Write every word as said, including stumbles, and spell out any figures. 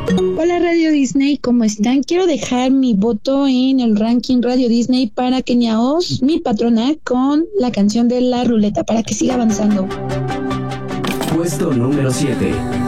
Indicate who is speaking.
Speaker 1: Hola Radio Disney, ¿cómo están? Quiero dejar mi voto en el ranking Radio Disney para Kenia Oz, mi patrona, con la canción de La Ruleta, para que siga avanzando.
Speaker 2: Puesto número siete.